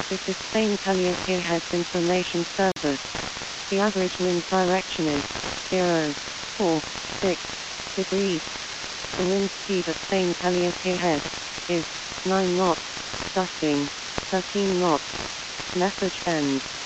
This is Spain Taliesin Heads Information Service. The average wind direction is 0.46 degrees. The wind speed at Spain Taliesin Head is 9 knots, gusting 13 knots. Message ends.